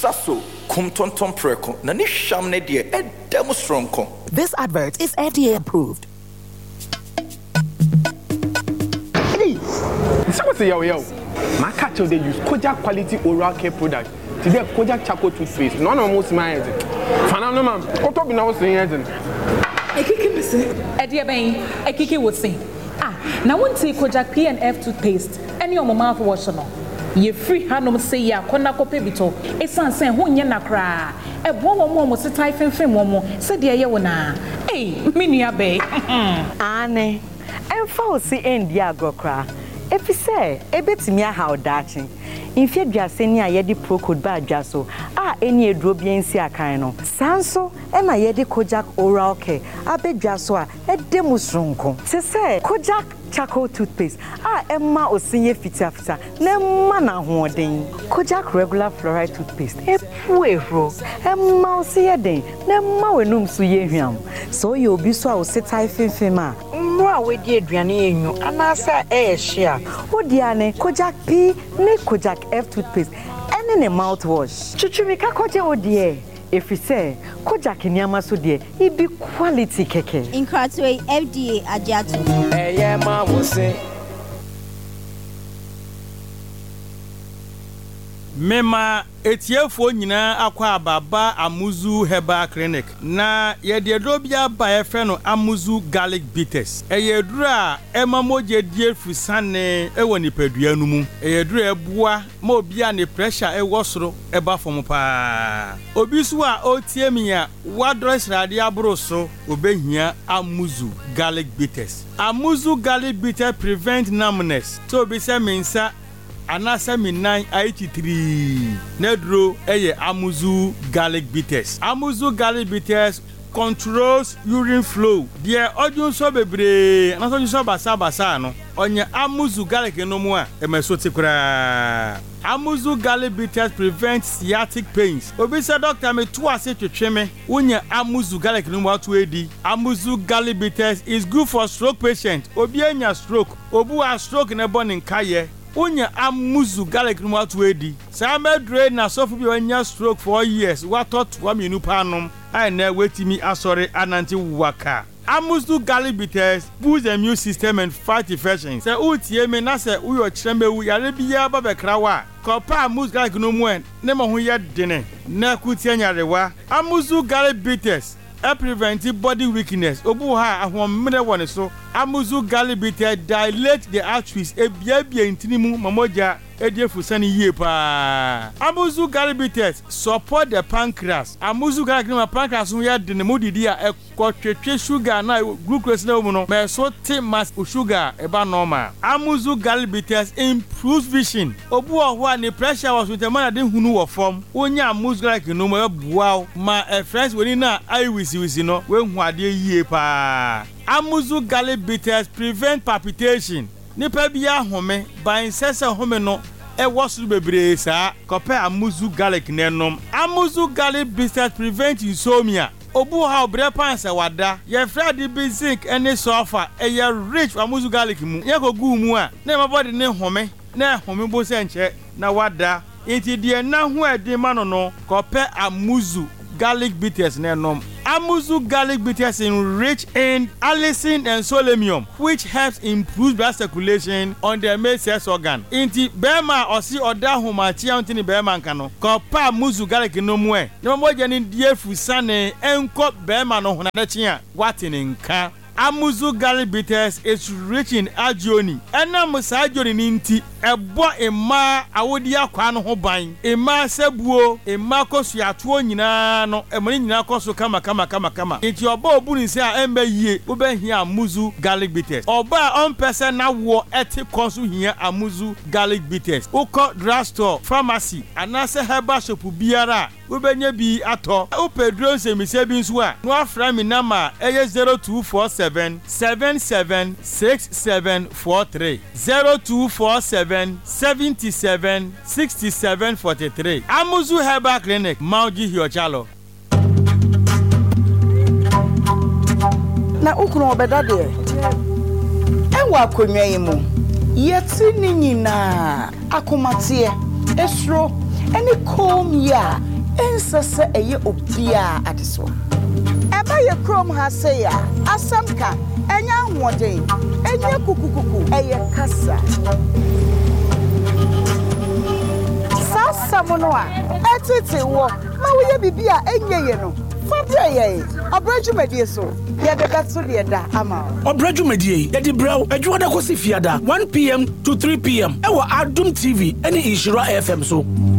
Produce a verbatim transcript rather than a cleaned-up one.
Saso, kum tonton preko, na ni sham ne die, e demo stronko. This advert is F D A approved. Hey, someone say yo yo. My catch they use Kojak quality oral care product. Today Kojak charcoal toothpaste. None of most my head. Fana no man. What up now saying head? Ekiki be say. Edia ben, Ekiki would say. Ah, now won't take Kojak P and F toothpaste. Any of my mouth wash no. Ye free hanum say ya kona kope bito. Esan sen ho nya nakra. E bo wo mo mo se tai fenfen mo mo. Se de ye wona. Eh, me nua be. Ane. Emfa o si endi agokra. Efi say, ebetimi aha odachi. Infi aduase ni ayedi pro code ba adwaso. A eni eduro bia nsi akan no. Sanso e na yedi Kojak oral care. Abedwaso a edemu sronko. Se say Kojak charcoal toothpaste. Ah, Emma osinye fita fita. Nemma na hoden. Kojak regular fluoride toothpaste. Epu ehro. Emma osiye den. Nemma wenum so ye hwam. So ye obi so a osetai fenfema. Mwa wedi aduane enyu. Anasa e hia. Odiane Kojak P ne Kojak F toothpaste. Ene ne mouthwash. Chuchumika koje odie. If we say Kojak nyama so de e be quality keke. Incratway F D A ajatu. Eh yeah ma wo say. Mema etiefo nyina akwa ababa Amuzu Herbal Clinic na ye de drobia ba e fe no Amuzu Garlic Bitters eyeduru a emamoje die fusane ewo nipadua nu mu eyeduru ebua ma obi a ne pressure ewo soro eba fom pa obi so a otie mi a wadro srade abro so obehia Amuzu Garlic Bitters. Amuzu Garlic Bitters prevent numbness so be say mensa anasa mi nine eighty-three nedro eye Amuzu Garlic Bitters. Amuzu Garlic Bitters controls urine flow. There odun so bebre na so so basa basa no onye Amuzu Garlic no mu a emeso tikura. Amuzu Garlic Bitters prevents sciatic pains. Obi say doctor me to ase twetwe me wonya Amuzu Garlic no mu atu edi. Amuzu Garlic Bitters is good for stroke patient. Obi anya stroke, obu a stroke na born nkaye Unya Amuzu Garlic no atu edi. Sa medre na sofu bi wanya stroke for years. What thought wa minu panom. I na wetimi asore ananti waka. Amuzu Garlic Bitters boost the immune system and fight infections. Se utie me na se uyo chembe wu yare biya ba bekra wa. Kopa Amuzu Garlic no mu en ne mo ho ye dene. Na kutie nyarewa. Amuzu Garlic Bitters e prevent body weakness. Obu ha ahomre woni so. Amuzu Garlic Bitters dilate the arteries e bia bia intinimu mamoja ediefusani yie pa. Amuzu Garlic Bitters support the pancreas. Amuzu Garlic no pancreas no ya de ne modidi a ekotwetwe sugar na glucose na mu no me so te mass sugar e ba normal. Amuzu Garlic Bitters improves vision. Obu oho a ne pressure was with the man de hunu wo form. Onya Amuzu Garlic no mo bua ma e friends woni na eye wisi wisi no we hu ade yie pa. Amuzu Garlic Bitters prevent palpitation. Nipa bia home ban sese home no e wosuru bebre sa kope Amuzu Garlic nenom. Amuzu Garlic Bitters prevent insomnia. Obu ha obre panse wada ye frade bi zinc ene sulfur e ye rich Amuzu Garlic mu ye kogu mu a na my body ne home na home bo se nche na wada enti de na ho ade ma no no kope Amuzu Garlic Bitters nenom. Amuzu Garlic Bitters is rich in allicin and selenium, which helps improve blood circulation on the male sex organ. Inti bema osi oda humachi antini bema nkano. Kopa Amuzu Garlic no mwe. No mo jeni die fusane enko bema no hunadechi a watini nka. Amuzu Garlic Bitters is rich in agioni. Ena musa agioni ninti ebo ema awodi akwa no ho ban. Ema sebuo, ema kosu atuo nyina no, emani nyina kosu kama kama kama kama. Enti oba obu ni se a embe yie, obe hia Amuzu Garlic Bitters. Oba on person na wo eti kosu hia Amuzu Garlic Bitters. Uko drugstore, pharmacy, anase herbal shop biara, ubenya bi ato. Upedron se mi se bi nso a, no afra mi nama eye zero two four seven seven seven six seven four three zero two four seven seven seven six seven four three. Amuzu Herbal Clinic, Mauji Hiochalo. Na ukunu obeda de. Enwa akonwa yi mu. Yeti ni nyina akomatie esro eni kom ya ensese eye obia adeso eba ye krom ha say ya asamka enya ahwode enya kukukuku eye kasa sasa mono a etete wo ma wo ye bibia enye ye no fadre ye obrajumedie so ye de beto de da ama obrajumedie ye di brew adwoda kosi fiada one p m to three p m e wo Adum T V ene Inshira F M so